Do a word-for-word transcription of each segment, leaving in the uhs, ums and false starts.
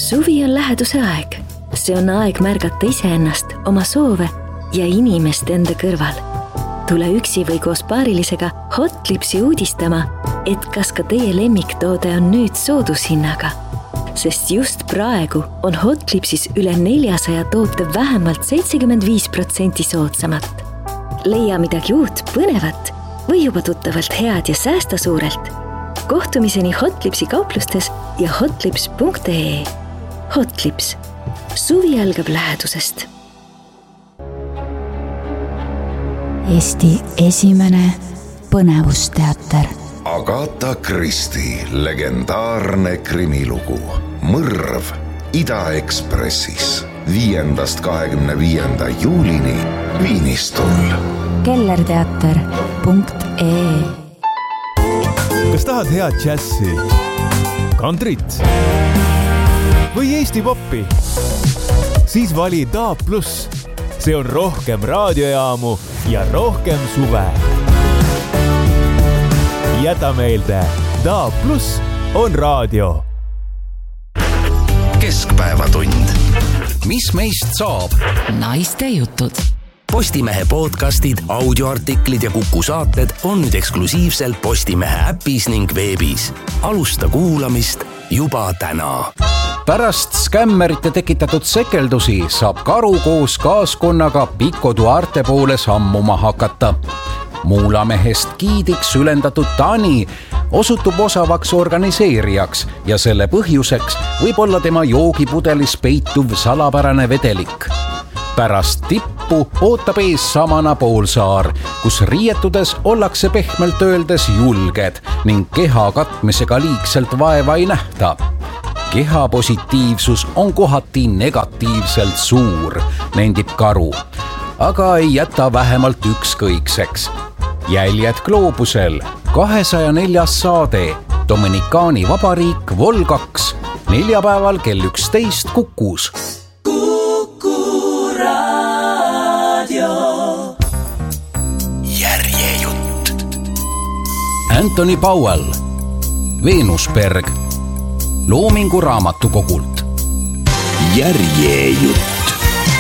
Suvi on läheduse aeg. See on aeg märgata iseennast, oma soove ja inimest enda kõrval. Tule üksi või koos paarilisega Hotlipsi uudistama, et kas ka teie lemmiktoode on nüüd soodushinnaga. Sest just praegu on Hotlipsis üle neljasaja toote vähemalt seitsekümmend viis protsenti soodsamat. Leia midagi uut, põnevat või juba tuttavalt head ja säästa suurelt. Kohtumiseni Hotlipsi kauplustes ja hotlips punkt ee. Hotlips. Suvi algab lähedusest. Eesti esimene põnevusteater. Agatha Christie legendaarne krimilugu Mõrv Ida-Ekspressis viiendast kahekümne viienda juulini Viinistul. kellerteater punkt ee. Kas tahad head džässi, kantrit või Eesti poppi? Siis vali Daab Plus. See on rohkem raadiojaamu ja rohkem suve. Jäta meelde, Daab Plus on raadio. Keskpäevatund. Mis meist saab? Naiste jutud. Postimehe podcastid, audioartiklid ja Kuku saated on nüüd eksklusiivselt Postimehe äpis ning veebis. Alusta kuulamist juba täna. Pärast skämmerite tekitatud sekeldusi saab Karu koos kaaskonnaga Pico Duarte poole sammuma hakata. Muulamehest giidiks ülendatud Tani osutub osavaks organiseerijaks ja selle põhjuseks võib olla tema joogipudelis peituv salapärane vedelik. Pärast tippu ootab ees samana poolsaar, kus riietudes ollakse pehmelt öeldes julged ning keha katmisega liigselt vaeva ei nähta. Keha positiivsus on kohati negatiivselt suur, nendib Karu, aga ei jäta vähemalt ükskõikseks. Jäljed gloobusel, kahesaja neljas saade, Dominikaani vabariik Vol kaks, neljapäeval kell üksteist Kukus. Kuku raadio. Järjejutt. Anthony Powell, Venusberg, Loomingu raamatukogult. Järjejutt.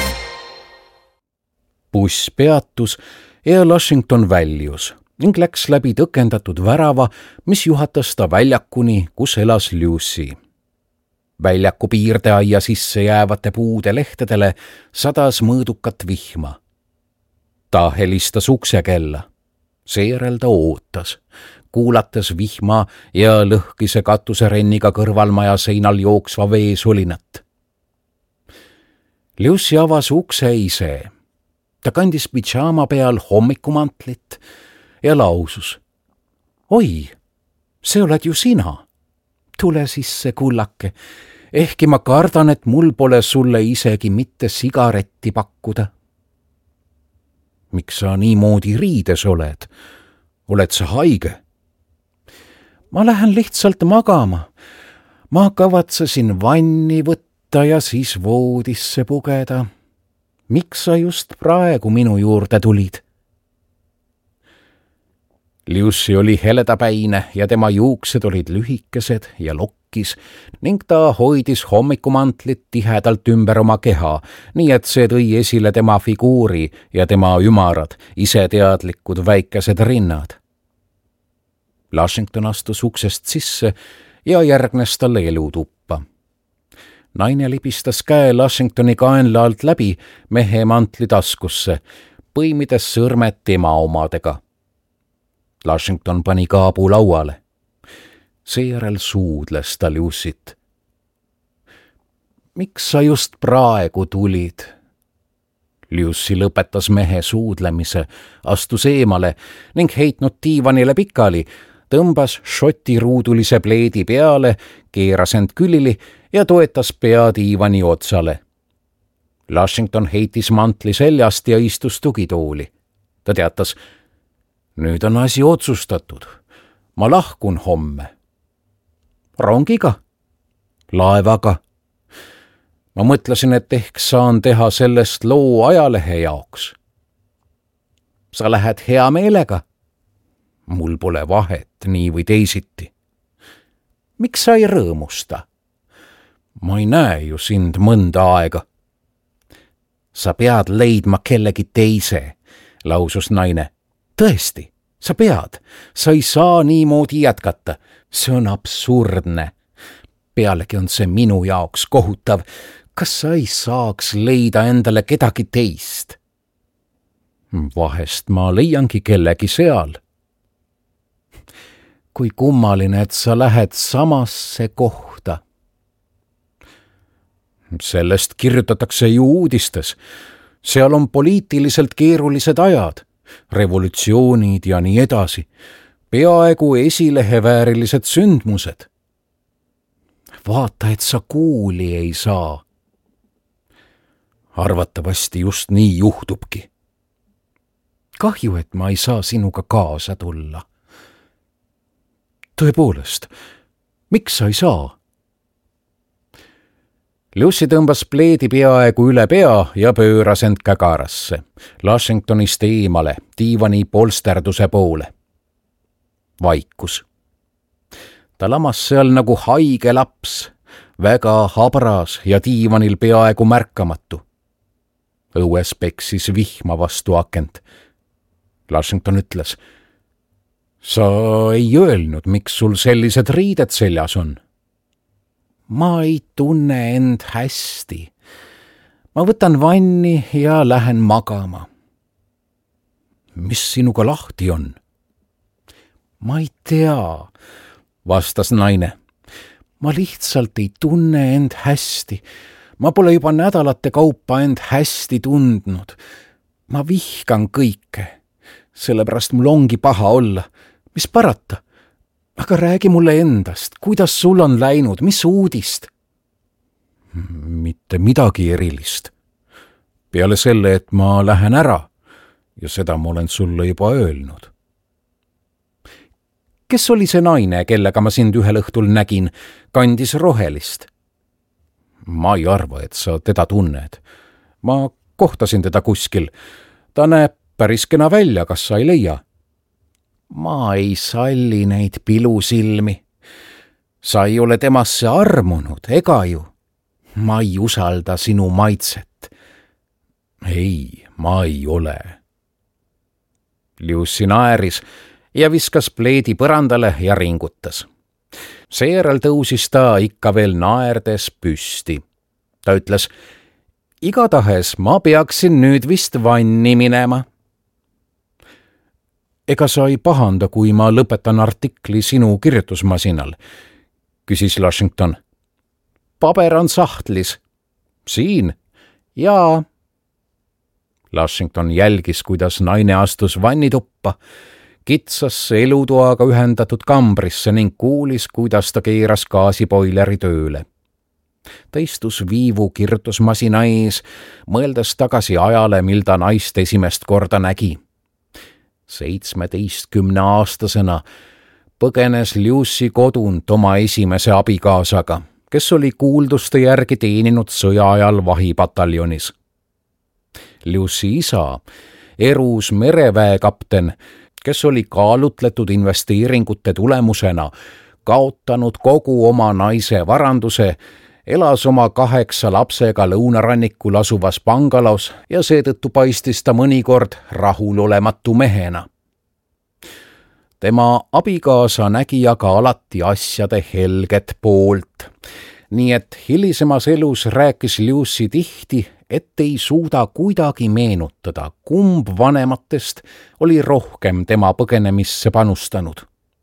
Buss peatus ja Washington väljus ning läks läbi tõkendatud värava, mis juhatas ta väljakuni, kus elas Lucy. Väljaku piirdeaia sisse jäävate puude lehtedele sadas mõõdukat vihma. Ta helistas uksekella. Seejärel ta ootas, kuulates vihma ja lõhkise katuserenniga kõrvalmaja seinal jooksva vee sulinat. Lucy avas ukse ise. Ta kandis pidžaama peal hommikumantlit ja lausus. Oi, see oled ju sina. Tule sisse, kullake. Ehkki ma kardan, et mul pole sulle isegi mitte sigaretti pakkuda. Miks sa niimoodi riides oled? Oled sa haige? Ma lähen lihtsalt magama. Ma kavatsesin vanni võtta ja siis voodisse pugeda. Miks sa just praegu minu juurde tulid? Lucy oli heledapäine ja tema juuksed olid lühikesed ja lokkis ning ta hoidis hommikumantlit tihedalt ümber oma keha, nii et see tõi esile tema figuuri ja tema ümarad, iseteadlikud väikesed rinnad. Washington astus uksest sisse ja järgnes talle elutuppa. Naine libistas käe Washingtoni kaenla alt läbi mehe mantli taskusse, põimides sõrmed tema omadega. Washington pani kaabu lauale. Seejärel suudles ta Lucyt. Miks sa just praegu tulid? Lucy lõpetas mehe suudlemise, astus eemale ning heitnud diivanile pikali, tõmbas šoti ruudulise pleedi peale, keeras end külili ja toetas pea diivani otsale. Washington heitis mantli seljast ja istus tugitooli. Ta teatas, nüüd on asi otsustatud. Ma lahkun homme. Rongiga? Laevaga? Ma mõtlesin, et ehk saan teha sellest loo ajalehe jaoks. Sa lähed hea meelega? Mul pole vahet nii või teisiti. Miks sa ei rõõmusta? ma ei näe ju sind mõnda aega. Sa pead leidma kellegi teise, lausus naine. Tõesti, sa pead. Sa ei saa niimoodi jätkata. See on absurdne. Pealegi on see minu jaoks kohutav. Kas sa ei saaks leida endale kedagi teist? Vahest ma leiangi kellegi seal. Kui kummaline, et sa lähed samasse kohta. Sellest kirjutatakse ju uudistes. Seal on poliitiliselt keerulised ajad, revolutsioonid ja nii edasi. Peaaegu esileheväärilised sündmused. Vaata, et sa kuuli ei saa. Arvatavasti just nii juhtubki. Kahju, et ma ei saa sinuga kaasa tulla. Tõepoolest, miks sa ei saa? Lucy tõmbas pleedi peaaegu üle pea ja pööras end kägarasse, Washingtonist eemale, diivani polsterduse poole. Vaikus. Ta lamas seal nagu haige laps, väga habras ja diivanil peaaegu märkamatu. Õues peksis vihma vastu akent. Washington ütles, sa ei öelnud, miks sul sellised riided seljas on. Ma ei tunne end hästi. Ma võtan vanni ja lähen magama. Mis sinuga lahti on? Ma ei tea, vastas naine. Ma lihtsalt ei tunne end hästi. Ma pole juba nädalate kaupa end hästi tundnud. Ma vihkan kõike. Sellepärast mul ongi paha olla. Mis parata? Aga räägi mulle endast, kuidas sul on läinud, mis uudist? Mitte midagi erilist. Peale selle, et ma lähen ära ja seda ma olen sulle juba öelnud. Kes oli see naine, kellega ma sind ühel õhtul nägin, kandis rohelist? Ma ei arva, et sa teda tunned. Ma kohtasin teda kuskil. Ta näeb päris kena välja, kas sa ei leia? Ma ei salli neid pilusilmi. Sa ei ole temasse armunud, ega ju? Ma ei usalda sinu maitset. Ei, ma ei ole. Lucy naeris ja viskas pleedi põrandale ja ringutas. Seejärel tõusis ta ikka veel naerdes püsti. Ta ütles, igatahes ma peaksin nüüd vist vanni minema. Ega sa ei pahanda, kui ma lõpetan artikli sinu kirjutusmasinal, küsis Washington. Paber on sahtlis. Siin? Jaa. Washington jälgis, kuidas naine astus vannituppa, kitsasse elutoaga ühendatud kambrisse ning kuulis, kuidas ta keeras gaasiboileri tööle. Ta istus viivu kirjutusmasina ees, mõeldes tagasi ajale, mil ta naist esimest korda nägi. Seitsmeteistkümne aastasena põgenes Lucy kodunt oma esimese abikaasaga, kes oli kuulduste järgi teeninud sõja ajal vahipataljonis. Lucy isa, erus mereväekapten, kes oli kaalutletud investeeringute tulemusena kaotanud kogu oma naise varanduse, elas oma kaheksa lapsega lõunarannikul asuvas bangalos ja seetõttu paistis ta mõnikord rahulolematu mehena. Tema abikaasa nägi aga alati asjade helget poolt, nii et hilisemas elus rääkis Lucy tihti, et ei suuda kuidagi meenutada, kumb vanematest oli rohkem tema põgenemisse panustanud.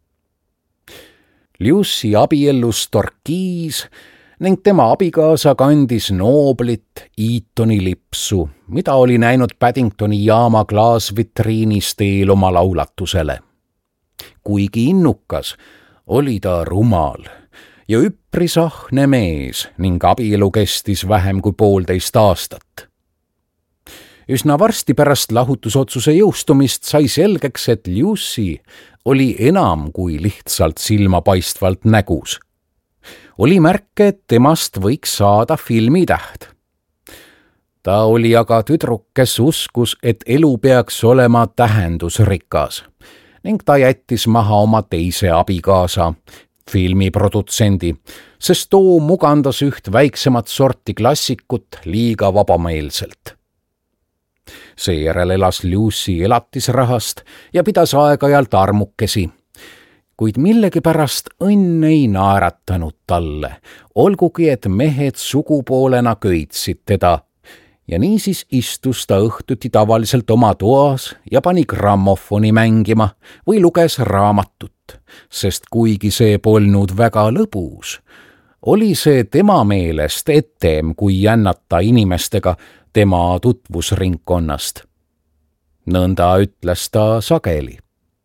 Lucy abiellus Torkiis ning tema abikaasa kandis nooblit Eatoni lipsu, mida oli näinud Paddingtoni jaama klaasvitriinis teel oma laulatusele. Kuigi innukas, oli ta rumal ja üpris ahne mees ning abielu kestis vähem kui poolteist aastat. Üsna varsti pärast lahutusotsuse jõustumist sai selgeks, et Lucy oli enam kui lihtsalt silmapaistvalt nägus. Oli märke, et temast võiks saada filmitäht. Ta oli aga tüdruk, kes uskus, et elu peaks olema tähendusrikas ning ta jättis maha oma teise abikaasa, filmiprodutsendi, sest too mugandas üht väiksemat sorti klassikut liiga vabameelselt. Seejärel elas Lucy elatisrahast ja pidas aeg-ajalt armukesi, kuid millegipärast õnn ei naeratanud talle, olgugi et mehed sugupoolena köitsid teda, ja niisiis istus ta õhtuti tavaliselt oma toas ja pani grammofoni mängima või luges raamatut, sest kuigi see polnud väga lõbus, oli see tema meelest etem kui jännata inimestega tema tutvusringkonnast. Nõnda ütles ta sageli.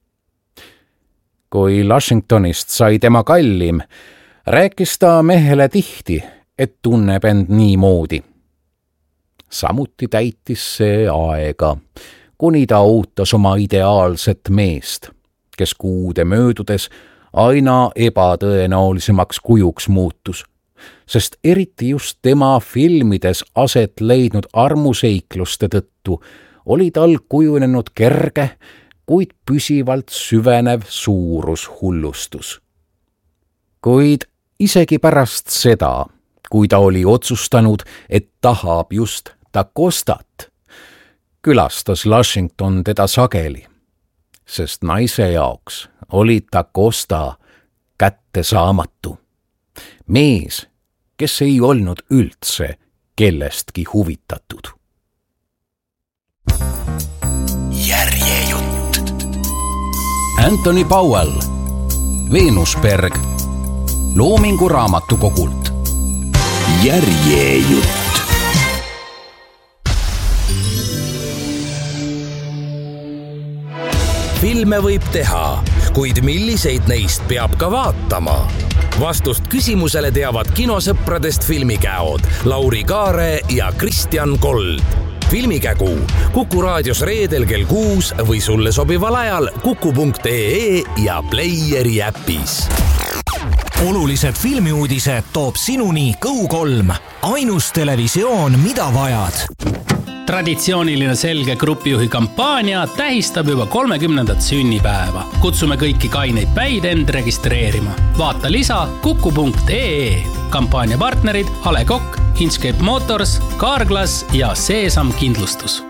Kui Washingtonist sai tema kallim, rääkis ta mehele tihti, et tunneb end nii moodi. Samuti täitis see aega, kuni ta ootas oma ideaalset meest, kes kuude möödudes aina ebatõenäolisemaks kujuks muutus, sest eriti just tema filmides aset leidnud armuseikluste tõttu oli tal kujunenud kerge, kuid püsivalt süvenev suurushullustus. Kuid isegi pärast seda, kui ta oli otsustanud, et tahab just Da Costat, külastas Washington teda sageli, sest naise jaoks oli Da Costa kättesaamatu. Mees, kes ei olnud üldse kellestki huvitatud. Järjejutt. Anthony Powell, Venusberg, Loomingu raamatukogult. Järjejutt. Filme võib teha, kuid milliseid neist peab ka vaatama? Vastust küsimusele teavad kinosõpradest filmikäod Lauri Kaare ja Kristjan Kold. Filmikägu Kuku raadios reedel kell kuus või sulle sobival ajal kuku punkt ee ja Playeri äpis. Olulised filmiuudised toob sinuni Go kolm. Ainus televisioon, mida vajad. Traditsiooniline selge grupijuhi kampaania tähistab juba kolmekümnendat sünnipäeva. Kutsume kõiki kaineid päid end registreerima. Vaata lisa kuku punkt ee. Kampaania partnerid A Le Coq, Inchcape Motors, Carglass ja Seesam kindlustus.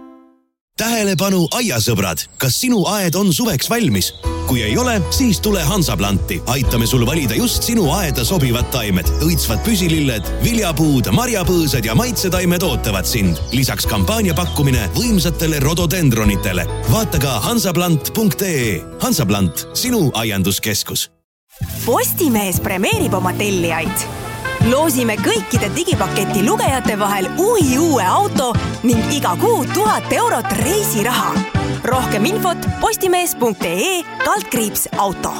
Tähelepanu aiasõbrad, kas sinu aed on suveks valmis? Kui ei ole, siis tule Hansaplanti. Aitame sul valida just sinu aeda sobivad taimed. Õitsvad püsililled, viljapuud, marjapõõsad ja maitsetaimed ootavad sind. Lisaks kampaania pakkumine võimsatele rododendronitele. Vaata ka hansaplant punkt ee. Hansaplant, sinu aianduskeskus. Postimees premeerib oma tellijaid. Loosime kõikide digipaketi lugejate vahel uhi uue auto ning iga kuu tuhat eurot reisiraha. Rohkem infot postimees punkt ee kaldkriips auto.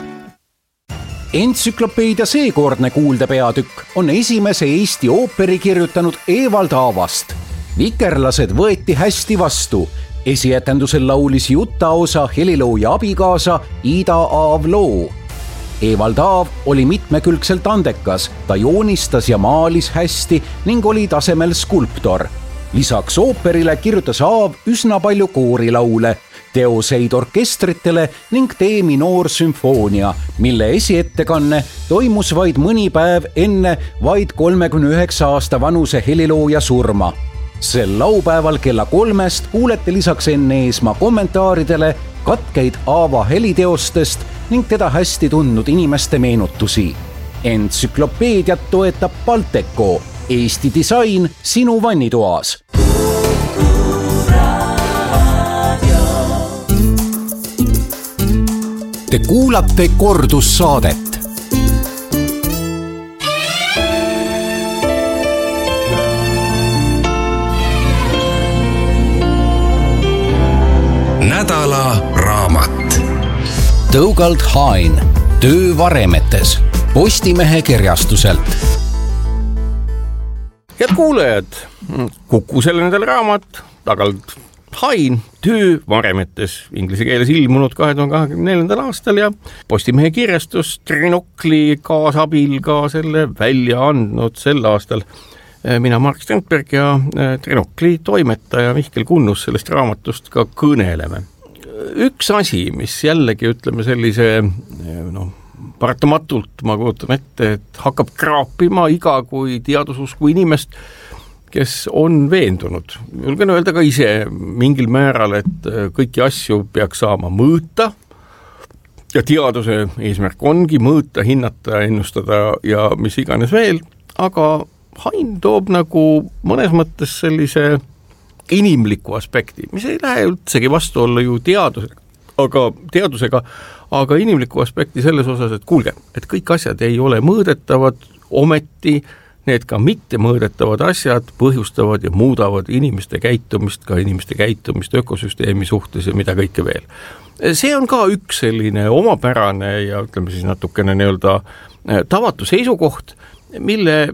Entsüklopeedia seekordne kuuldepeatükk on esimese Eesti ooperi kirjutanud Evald Aavast. Vikerlased võeti hästi vastu. Esietendusel laulis Jutta-osa helilooja abikaasa Ida Aav loo. Evald Aav oli mitmekülgselt andekas, ta joonistas ja maalis hästi ning oli tasemel skulptor. Lisaks ooperile kirjutas Aav üsna palju koorilaule, teoseid orkestritele ning D-minoorsümfoonia, mille esiettekanne toimus vaid mõni päev enne vaid kolmekümne üheksa aasta vanuse helilooja surma. Sel laupäeval kella kolmest kuulete lisaks Enn Eesmaa kommentaaridele katkeid Aava heliteostest ning teda hästi tundnud inimeste meenutusi. Entsüklopeediat toetab Balteco, Eesti disain sinu vannitoas. Te kuulate kordussaadet. Nädala raamat. Dougald Hine, Töö varemetes, Postimehe kirjastuselt. Head kuulejad, Kuku selle nädala raamat, Dougald Hine, Töö varemetes, inglise keeles ilmunud kahe tuhande kahekümne neljandal aastal ja Postimehe kirjastus Trinokli kaasabil ka selle välja andnud sel aastal. Mina Mark Strandberg ja Trinokli toimetaja Mihkel Kunnus sellest raamatust ka kõneleme. Üks asi, mis jällegi ütleme sellise no, paratamatult ma kujutan ette, et hakkab kraapima iga kui teadususku inimest, kes on veendunud. Julgen öelda ka ise mingil määral, et kõiki asju peaks saama mõõta ja teaduse eesmärk ongi mõõta, hinnata, ennustada ja mis iganes veel, aga Hain toob nagu mõnes mõttes sellise inimliku aspekti, mis ei lähe üldsegi vastu olla ju teadusega, aga teadusega, aga inimliku aspekti selles osas, et kuulge, et kõik asjad ei ole mõõdetavad, ometi need ka mitte mõõdetavad asjad põhjustavad ja muudavad inimeste käitumist, ka inimeste käitumist ökosüsteemi suhtes ja mida kõike veel. See on ka üks selline omapärane ja ütleme siis natukene nii-öelda tavatu seisukoht, mille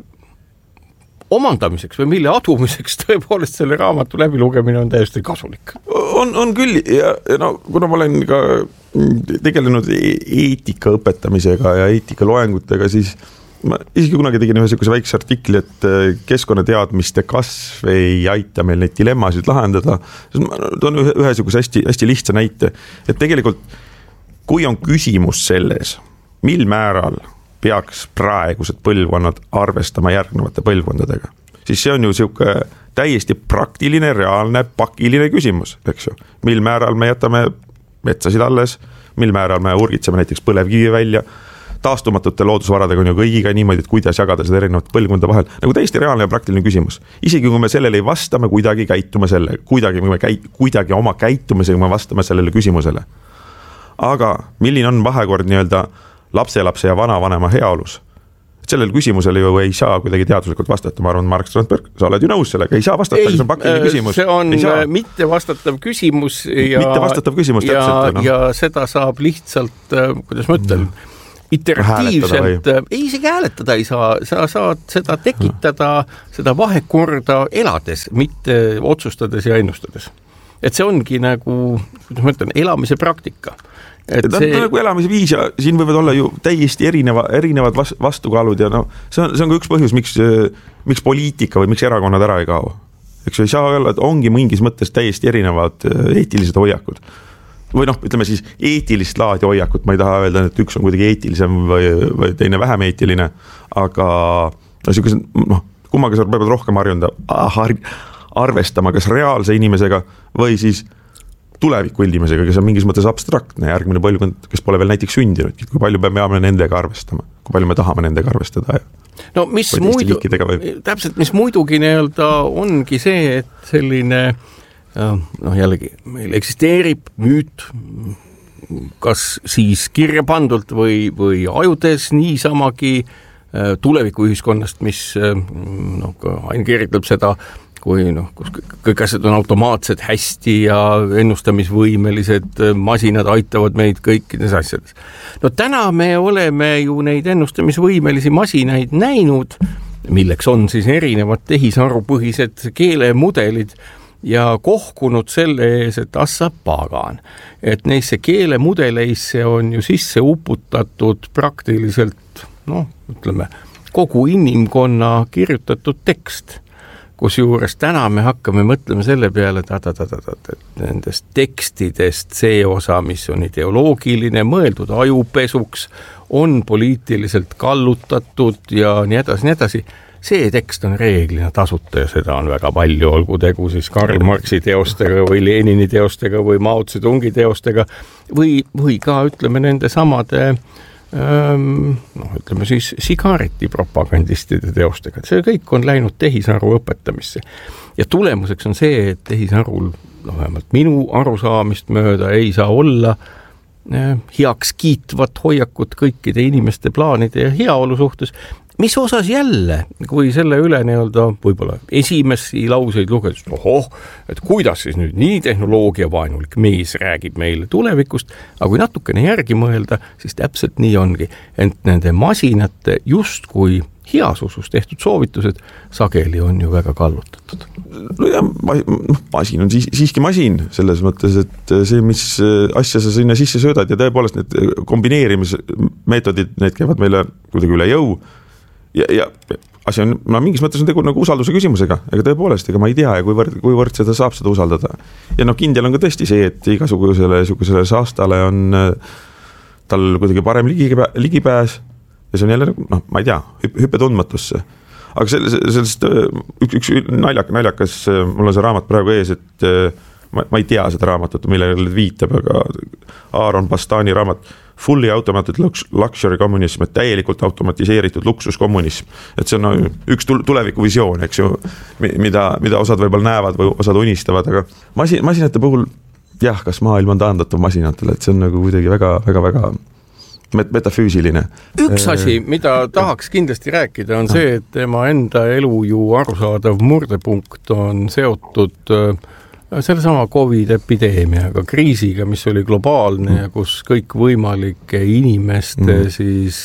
omandamiseks või mille adumiseks tõepoolest selle raamatu läbilugemine on täiesti kasulik. On, on küll ja no, kuna ma olen ka tegelenud eetika õpetamisega ja eetika loengutega, siis ma isegi kunagi tegin ühe sellise väikse artikli, et keskkonnateadmiste kasv ei aita meil neid dilemmasid lahendada. Ma toon ühe, ühe sellise hästi, hästi lihtsa näite, et tegelikult kui on küsimus selles, mil määral peaks praegused põlvkonnad arvestama järgnevate põlvkondadega, siis see on ju siuke täiesti praktiline, reaalne, pakiline küsimus, eks ju. Mil määral me jätame metsasid alles, mil määral me urgitseme näiteks põlevkivi välja, taastumatute loodusvaradega on ju kõigiga niimoodi, et kuidas jagada seda erinevat põlvkonda vahel. Nagu täiesti reaalne ja praktiline küsimus. Isegi kui me sellele ei vasta, me kuidagi käitume selle, kuidagi, me käi, kuidagi oma käitumisega me vastame sellele küsimusele. Aga milline on vahekord nii-öelda lapselapse ja vanavanema heaolus? Sellel küsimusele ju ei saa kuidagi teaduslikult vastata, ma arvan, Mark Strandberg, sa oled ju nõus sellega, ei saa vastata, ei, see on pakiline küsimus. See on mitte vastatav küsimus ja, mitte vastatav küsimus ja, täpselt, no. ja seda saab lihtsalt, kuidas ma ütlen, iteratiivselt, ei isegi hääletada ei saa, sa saad seda tekitada, seda vahekorda elades, mitte otsustades ja ennustades. Et see ongi nagu, kuidas ma ütlen, elamise praktika. Et ta on see... nagu elamise viis ja siin võivad olla ju täiesti erineva, erinevad vastukaalud ja no, see on, see on ka üks põhjus, miks, miks poliitika või miks erakonnad ära ei kao. Eks ei saa olla, et ongi mingis mõttes täiesti erinevad eetilised hoiakud. Või noh, ütleme siis eetilist laadi hoiakut, ma ei taha öelda, et üks on kuidagi eetilisem või, või teine vähem eetiline, aga no, siukes, noh, kummaga sa peavad rohkem harjunda, arvestama kas reaalse inimesega või siis tuleviku inimesega, kes on mingis mõttes abstraktne järgmine põlvkond, kes pole veel näiteks sündinud, kui palju me peame nendega arvestama, kui palju me tahame nendega arvestada. No mis muidu, täpselt, mis muidugi nii-öelda ongi see, et selline, noh jällegi, meil eksisteerib müüt, kas siis kirja pandult või, või ajudes niisamagi tulevikuühiskonnast, mis noh, aina keeritleb seda, kui noh, kus kõik asjad on automaatsed hästi ja ennustamisvõimelised masinad aitavad meid kõikides asjades. No täna me oleme ju neid ennustamisvõimelisi masinaid näinud, milleks on siis erinevad tehisarupõhised keelemudelid ja kohkunud selle ees, et assa pagan, et neisse keelemudeleisse on ju sisse uputatud praktiliselt, noh, ütleme, kogu inimkonna kirjutatud tekst, kus juures täna me hakkame mõtlema selle peale, et, et, et, et nendest tekstidest see osa, mis on ideoloogiline, mõeldud ajupesuks, on poliitiliselt kallutatud ja nii edasi, nii edasi. See tekst on reeglina tasuta ja seda on väga palju, olgu tegu siis Karl Marxi teostega või Lenini teostega või Mao Zedongi teostega või, või ka ütleme nende samade noh, ütleme siis sigareti propagandistide teostega. See kõik on läinud tehisaru õpetamisse. Ja tulemuseks on see, et tehisarul, no vähemalt minu arusaamist mööda ei saa olla heaks kiitvat hoiakut kõikide inimeste plaanide ja heaolu suhtes, mis osas jälle, kui selle üle nii-öelda võib-olla esimesi lauseid lugedes, ohoh, et kuidas siis nüüd nii tehnoloogiavaenulik mees räägib meile tulevikust, aga kui natukene järgi mõelda, siis täpselt nii ongi, ent nende masinate just kui heas usus tehtud soovitused sageli on ju väga kallutatud. No ja masin on siis, siiski masin selles mõttes, et see, mis asja sa sinna sisse söödad ja tõepoolest need kombineerimismeetodid, need käivad meile kuidagi üle jõu. Ja, ja asi on, no mingis mõttes on tegu nagu usalduse küsimusega, ega tõepoolest, ega ma ei tea, kuivõrd, kuivõrd seda saab seda usaldada. Ja noh, kindel on ka tõesti see, et igasugusele, igasugusele saastale on tal kuidagi parem ligipää, ligipääs ja see on jälle, noh, ma ei tea, hüppe tundmatusse. Aga sellest üks, üks naljak, naljakas, mul on see raamat praegu ees, et ma, ma ei tea seda raamatut, millele viitab, aga Aaron Bastani raamat Fully Automated Luxury Communism, et täielikult automatiseeritud luksuskommunism. Et see on no, üks tuleviku visioon, eks ju, mida, mida osad võib-olla näevad või osad unistavad, aga masin, masinate puhul jah, kas maailm on taandatav masinatele, et see on nagu kuidagi väga, väga, väga metafüüsiline. Üks asi, mida tahaks kindlasti rääkida, on see, et tema enda elu ju arusaadav murdepunkt on seotud selle sama COVID-epideemiaga, kriisiga, mis oli globaalne ja kus kõik võimalike inimeste mm. siis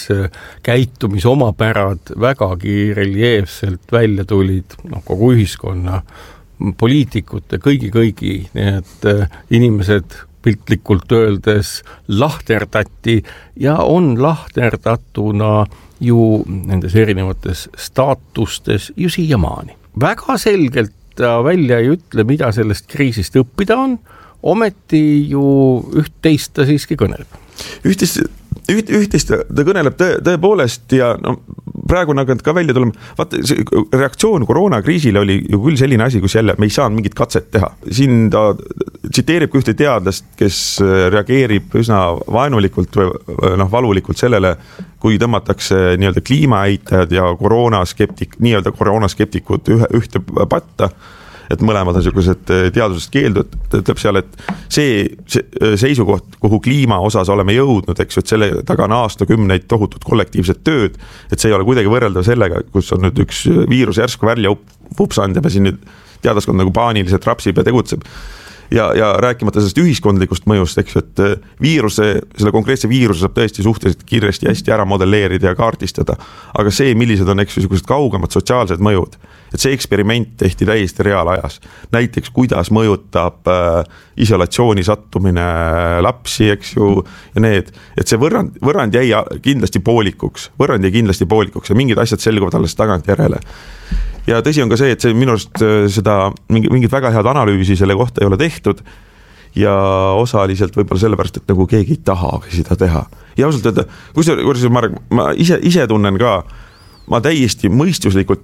käitumisomapärad vägagi reljeefselt välja tulid, noh, kogu ühiskonna poliitikute, kõigi-kõigi, nii et inimesed piltlikult öeldes lahterdati ja on lahterdatuna ju nendes erinevates staatustes ju siiamaani. Väga selgelt ta välja ei ütle, mida sellest kriisist õppida on, ometi ju üht-teist ta siiski kõneleb. Üht-teist, üht, üht-teist ta kõneleb tõe, tõepoolest ja no, praegu nagu ka välja tulema, vaata, reaktsioon koroonakriisile oli ju küll selline asi, kus jälle me ei saanud mingit katset teha. Siin ta tsiteerib ühte teadlast, kes reageerib üsna vaenulikult või noh, valulikult sellele, kui tõmmatakse nii-öelda kliimaeitajad ja koroonaskeptik, nii-öelda koroonaskeptikud ühe, ühte patta, et mõlemad on sellised teadusest keeldud, ütleb seal, et see, see seisukoht, kuhu kliima osas oleme jõudnud, eks ju, et selle taga on aastakümneid tohutut kollektiivset tööd, et see ei ole kuidagi võrreldav sellega, kus on nüüd üks viirus järsku välja vupsand ja me siin nüüd teadaskond nagu paaniliselt rapsib ja tegutseb. Ja, ja rääkimata sellest ühiskondlikust mõjust, eks ju, et viiruse, selle konkreetse viiruse saab tõesti suhteliselt kiiresti hästi ära modelleerida ja kaartistada, aga see, millised on, eks ju, kaugemad sotsiaalsed mõjud, et see eksperiment tehti täiesti reaalajas. Näiteks, kuidas mõjutab äh, isolatsiooni sattumine lapsi, eks ju, ja need, et see võrrand, võrrand jäi kindlasti poolikuks, võrrand jäi kindlasti poolikuks ja mingid asjad selguvad alles tagant järele. Ja tõsi on ka see, et see minu arust seda mingit väga head analüüsi selle kohta ei ole tehtud ja osaliselt võib-olla sellepärast, et nagu keegi ei taha seda teha. Ja ausalt öelda, kui see, kui see Marek, ma ise, ise tunnen ka, ma täiesti mõistuslikult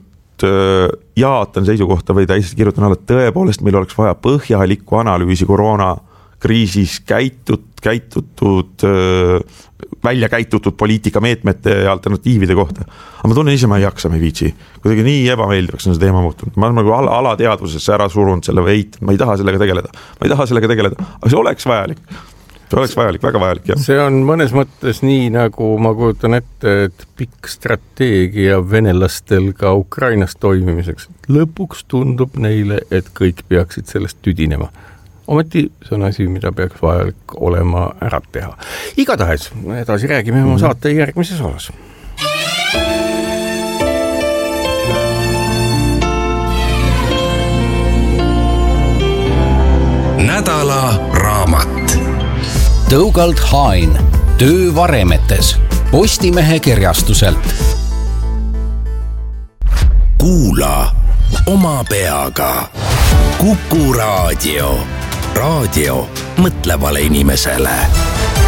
jaatan seisukohta või täiesti kirjutan alla, et tõepoolest meil oleks vaja põhjalikku analüüsi koroona kriisis käitut, käitutud, välja käitutud poliitikameetmete ja alternatiivide kohta. Aga ma tunnen ise, ma ei jaksa, ma ei viitsi. Kuidagi nii ebameeldivaks on see teema muutunud. Ma olen nagu ala, alateadvusesse ära surunud selle või eit, ma ei taha sellega tegeleda. Ma ei taha sellega tegeleda, aga see oleks vajalik. See oleks vajalik, väga vajalik, jah. See on mõnes mõttes nii, nagu ma kujutan ette, et pikk strateegia venelastel ka Ukrainas toimimiseks. Lõpuks tundub neile, et kõik peaksid sellest tüdinema. Ometi see on asi, mida peaks vajalik olema ära teha. Igatahes edasi räägime oma saate järgmises osas. Nädala raamat. Tõugald Hain, töö varemetes, Postimehe kirjastuselt. Kuula oma peaga. Kuku raadio. Raadio mõtlevale inimesele.